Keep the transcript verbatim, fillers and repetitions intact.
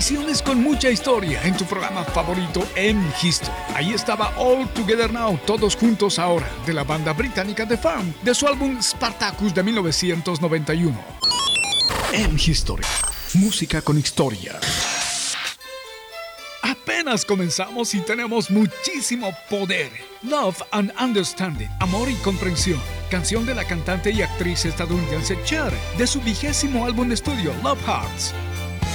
Canciones con mucha historia en tu programa favorito M History. Ahí estaba All Together Now, todos juntos ahora, de la banda británica The Farm, de su álbum Spartacus de mil novecientos noventa y uno. M History, música con historia. Apenas comenzamos y tenemos muchísimo poder. Love and Understanding, Amor y Comprensión, canción de la cantante y actriz estadounidense Cher, de su vigésimo álbum de estudio Love Hearts.